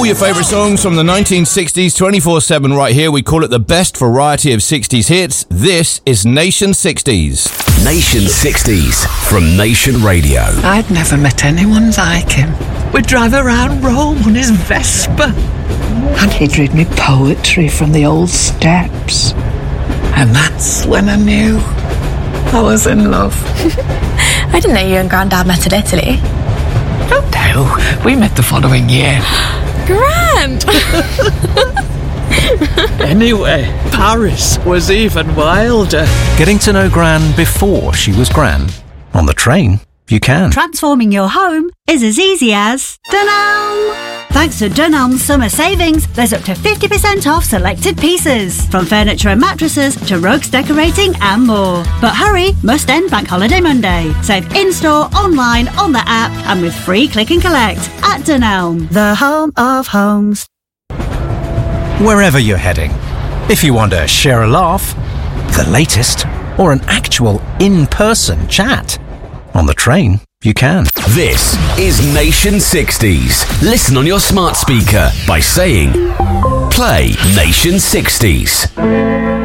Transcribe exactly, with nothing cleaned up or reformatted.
All your favourite songs from the nineteen sixties, twenty-four seven right here. We call it the best variety of sixties hits. This is Nation sixties. Nation sixties from Nation Radio. I'd never met anyone like him. We'd drive around Rome on his Vespa. And he'd read me poetry from the old steps. And that's when I knew I was in love. I didn't know you and Grandad met in Italy. Oh no, we met the following year. Grand! Anyway, Paris was even wilder. Getting to know Gran before she was Gran. On the train, you can. Transforming your home is as easy as Dunelm. Thanks to Dunelm's summer savings, there's up to fifty percent off selected pieces. From furniture and mattresses to rugs, decorating and more. But hurry, must end Bank Holiday Monday. Save in-store, online, on the app and with free click and collect at Dunelm, the home of homes. Wherever you're heading, if you want to share a laugh, the latest, or an actual in-person chat, on the train, you can. This is Nation sixties. Listen on your smart speaker by saying, play Nation sixties.